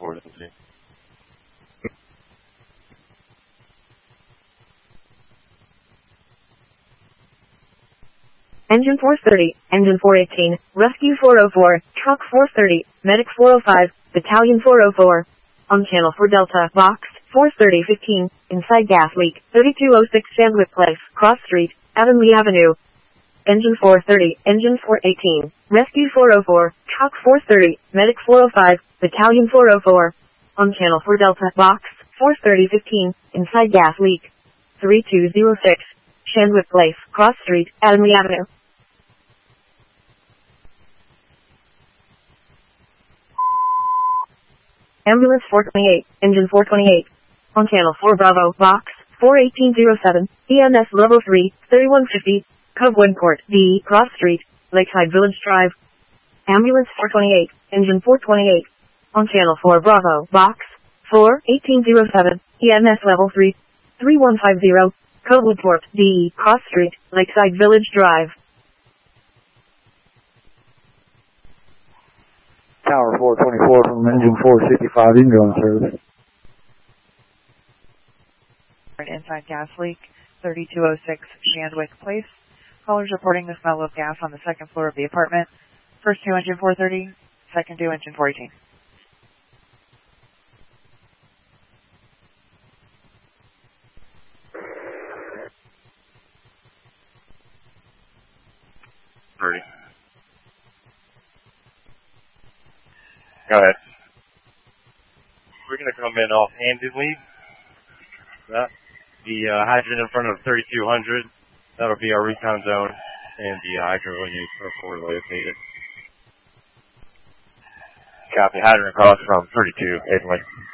4 Delta. Engine 430, Engine 418, Rescue 404, Truck 430, Medic 405, Battalion 404. On channel 4 Delta, Box 43015, inside gas leak, 3206 Sandwich Place, Cross Street, Avonlea Avenue. Engine 430, Engine 418, Rescue 404, Truck 430, Medic 405, Battalion 404. On channel 4 Delta, Box 43015, inside gas leak, 3206, Sandwich Place, Cross Street, Avonlea Avenue. Ambulance 428, Engine 428. On channel 4 Bravo, Box 41807, EMS Level 3, 3150, Covewood Court, D, Cross Street, Lakeside Village Drive. Ambulance 428, Engine 428. On channel 4 Bravo, Box 41807, EMS Level 3, 3150, Covewood Court, D, Cross Street, Lakeside Village Drive. Tower 424 from Engine 465, ingoing service. Inside gas leak, 3206 Shandwick Place. Callers reporting the smell of gas on the second floor of the apartment. First to Engine 430, second to Engine 418. Go ahead. We're going to come in off-handedly. The hydrant in front of 3200, that'll be our recon zone, and the hydrant units are forward located. Copy, hydrant across from 32, Hayden Lake.